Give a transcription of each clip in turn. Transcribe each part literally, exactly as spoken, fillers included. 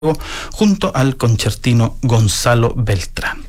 junto al concertino Gonzalo Beltrán.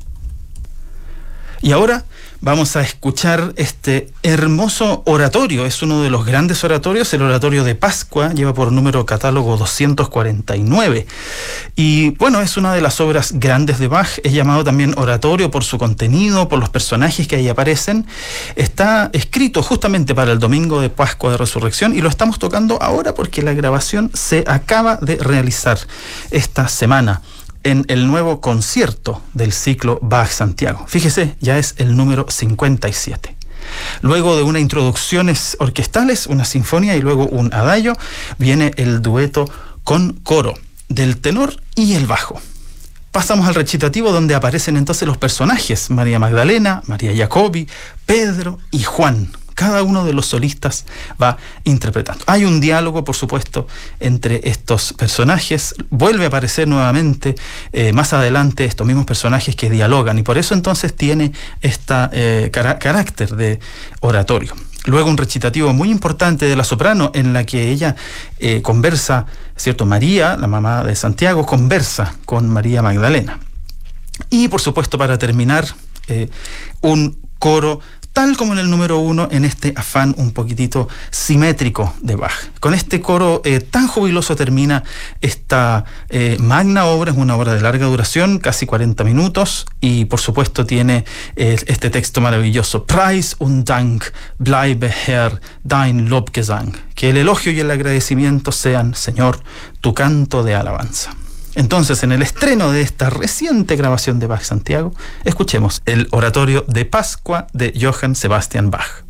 Y ahora vamos a escuchar este hermoso oratorio. Es uno de los grandes oratorios, el oratorio de Pascua, lleva por número catálogo doscientos cuarenta y nueve. Y bueno, es una de las obras grandes de Bach. Es llamado también oratorio por su contenido, por los personajes que ahí aparecen. Está escrito justamente para el domingo de Pascua de Resurrección y lo estamos tocando ahora porque la grabación se acaba de realizar esta semana en el nuevo concierto del ciclo Bach Santiago. Fíjese, ya es el número cincuenta y siete. Luego de unas introducciones orquestales, una sinfonía y luego un adagio, viene el dueto con coro del tenor y el bajo. Pasamos al recitativo, donde aparecen entonces los personajes: María Magdalena, María Jacobi, Pedro y Juan. Cada uno de los solistas va interpretando. Hay un diálogo, por supuesto, entre estos personajes. Vuelve a aparecer nuevamente eh, más adelante estos mismos personajes que dialogan, y por eso entonces tiene este eh, cara- carácter de oratorio. Luego un recitativo muy importante de la soprano, en la que ella eh, conversa, ¿cierto? María, la mamá de Santiago, conversa con María Magdalena. Y por supuesto, para terminar, eh, un coro tal como en el número uno, en este afán un poquitito simétrico de Bach. Con este coro eh, tan jubiloso termina esta eh, magna obra. Es una obra de larga duración, casi cuarenta minutos, y por supuesto tiene eh, este texto maravilloso: Preis und Dank bleibe Herr dein Lobgesang. Que el elogio y el agradecimiento sean, Señor, tu canto de alabanza. Entonces, en el estreno de esta reciente grabación de Bach Santiago, escuchemos el oratorio de Pascua de Johann Sebastian Bach.